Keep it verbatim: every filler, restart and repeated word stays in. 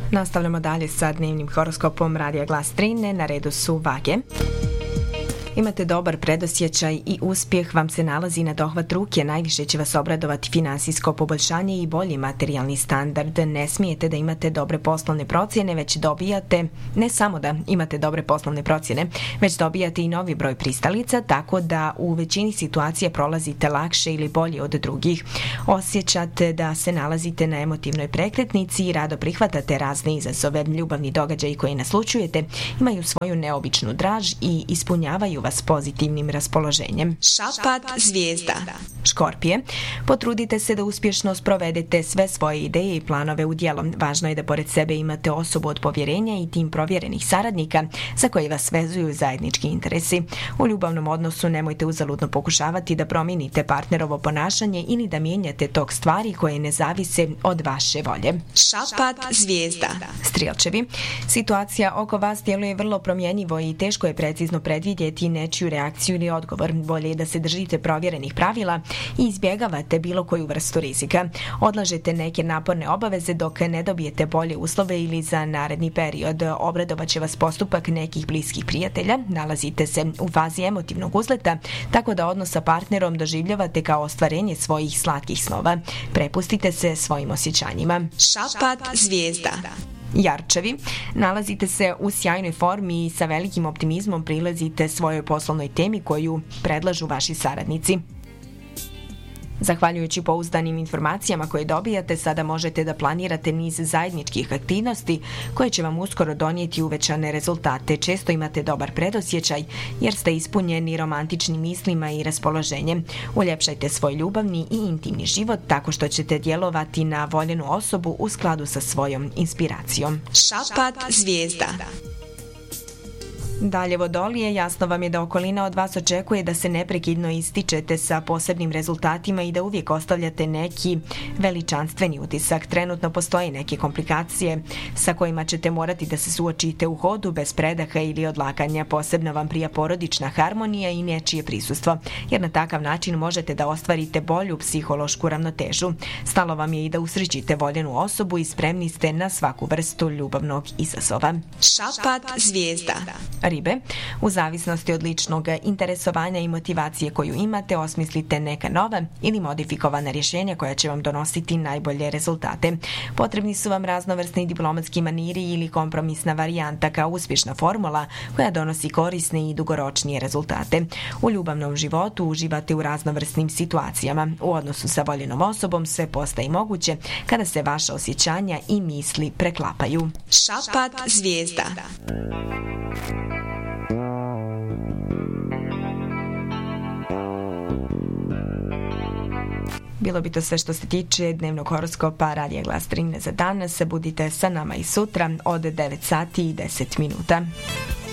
Nastavljamo dalje sa dnevnim horoskopom Radija Glas Trine. Na redu su vage. Imate dobar predosjećaj i uspjeh vam se nalazi na dohvat ruke. Najviše će vas obradovati finansijsko poboljšanje i bolji materijalni standard. Ne smijete da imate dobre poslovne procjene, već dobijate, ne samo da imate dobre poslovne procjene, već dobijate i novi broj pristalica, tako da u većini situacija prolazite lakše ili bolje od drugih. Osjećate da se nalazite na emotivnoj prekretnici i rado prihvatate razne izazove. Ljubavni događaji koji naslućujete imaju svoju neobičnu draž i ispunjavaju vas pozitivnim raspoloženjem. Šapat zvijezda. Škorpije, potrudite se da uspješno sprovedete sve svoje ideje i planove u djelo. Važno je da pored sebe imate osobu od povjerenja i tim provjerenih saradnika za koji vas vezuju zajednički interesi. U ljubavnom odnosu nemojte uzaludno pokušavati da promijenite partnerovo ponašanje ili da mijenjate tok stvari koje ne zavise od vaše volje. Šapat zvijezda. Strijelčevi, situacija oko vas djeluje vrlo promjenjivo i teško je precizno predvidjeti nečiju reakciju ili odgovor. Bolje je da se držite provjerenih pravila i izbjegavate bilo koju vrstu rizika. Odlažete neke naporne obaveze dok ne dobijete bolje uslove ili za naredni period. Obradovat će vas postupak nekih bliskih prijatelja. Nalazite se u fazi emotivnog uzleta, tako da odnos sa partnerom doživljavate kao ostvarenje svojih slatkih snova. Prepustite se svojim osjećanjima. Šapat zvijezda. Jarčevi, nalazite se u sjajnoj formi i sa velikim optimizmom prilazite svojoj poslovnoj temi koju predlažu vaši saradnici. Zahvaljujući pouzdanim informacijama koje dobijate, sada možete da planirate niz zajedničkih aktivnosti koje će vam uskoro donijeti uvećane rezultate. Često imate dobar predosjećaj jer ste ispunjeni romantičnim mislima i raspoloženjem. Uljepšajte svoj ljubavni i intimni život tako što ćete djelovati na voljenu osobu u skladu sa svojom inspiracijom. Šapat zvijezda. Dalje Vodolije, jasno vam je da okolina od vas očekuje da se neprekidno ističete sa posebnim rezultatima i da uvijek ostavljate neki veličanstveni utisak. Trenutno postoje neke komplikacije sa kojima ćete morati da se suočite u hodu bez predaha ili odlaganja. Posebno vam prija porodična harmonija i nečije prisustvo, jer na takav način možete da ostvarite bolju psihološku ravnotežu. Stalo vam je i da usrećite voljenu osobu i spremni ste na svaku vrstu ljubavnog izazova. Šapat zvijezda. Ribe, u zavisnosti od ličnog interesovanja i motivacije koju imate, osmislite neka nova ili modifikovana rješenja koja će vam donositi najbolje rezultate. Potrebni su vam raznovrsni diplomatski maniri ili kompromisna varijanta kao uspješna formula koja donosi korisne i dugoročnije rezultate. U ljubavnom životu uživate u raznovrsnim situacijama. U odnosu sa voljenom osobom sve postaje moguće kada se vaša osjećanja i misli preklapaju. Šapat zvijezda. Bilo bi to sve što se tiče dnevnog horoskopa Radija Glas Trine za danas. Budite sa nama i sutra od devet sati i deset minuta.